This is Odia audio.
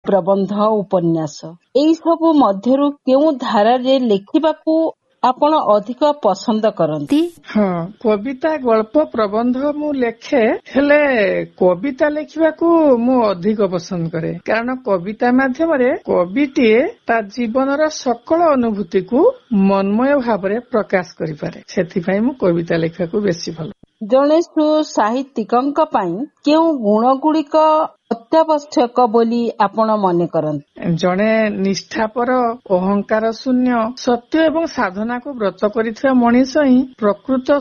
ପ୍ରବନ୍ଧ ଉପନ୍ୟାସ ଏଇ ସବୁ ମଧ୍ୟରୁ କେଉଁ ଧାରାରେ ଲେଖିବାକୁ ଆପଣ ଅଧିକ ପସନ୍ଦ କରନ୍ତି? ହଁ, କବିତା, ଗଳ୍ପ, ପ୍ରବନ୍ଧ ମୁଁ ଲେଖେ, ହେଲେ କବିତା ଲେଖିବାକୁ ମୁଁ ଅଧିକ ପସନ୍ଦ କରେ। କାରଣ କବିତା ମାଧ୍ୟମରେ କବିଟିଏ ତା ଜୀବନର ସକଳ ଅନୁଭୂତିକୁ ମନ୍ମୟ ଭାବରେ ପ୍ରକାଶ କରିପାରେ। ସେଥିପାଇଁ ମୁଁ କବିତା ଲେଖିବାକୁ ବେଶୀ ଭଲ। ଜଣେ ସୁସାହିତ୍ୟିକଙ୍କ ପାଇଁ କେଉଁ ଗୁଣ ଗୁଡିକ ଅତ୍ୟାବଶ୍ୟକ ବୋଲି ଆପଣ ମନେ କରନ୍ତି? ଜଣେ ନିଷ୍ଠାପର, ଅହଙ୍କାର ଶୂନ୍ୟ, ସତ୍ୟ ଏବଂ ସାଧନାକୁ ବ୍ରତ କରିଥିବା ମଣିଷ ହିଁ ପ୍ରକୃତ